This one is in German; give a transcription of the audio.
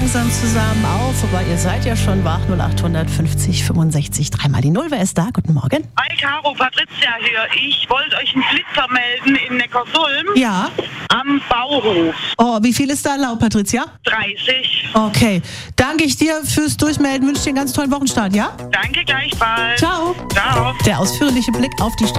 langsam zusammen auf, aber ihr seid ja schon wach. 0850 65 3 die 0. Wer ist da? Guten Morgen. Hi Caro, Patricia hier. Ich wollte euch einen Blitzer melden in Neckarsulm Ja. am Bauhof. Oh, wie viel ist da erlaubt, Patricia? 30. Okay. Danke ich dir fürs Durchmelden. Wünsche dir einen ganz tollen Wochenstart, ja? Danke gleichfalls. Ciao. Ciao. Der ausführliche Blick auf die